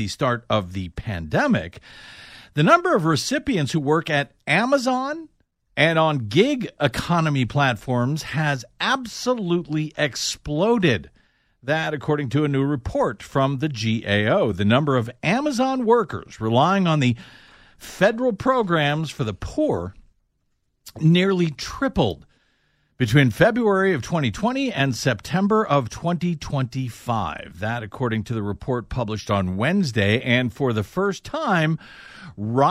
the start of the pandemic, the number of recipients who work at Amazon and on gig economy platforms has absolutely exploded. That, according to a new report from the GAO, the number of Amazon workers relying on the federal programs for the poor nearly tripled between February of 2020 and September of 2025. That, according to the report published on Wednesday, and for the first time,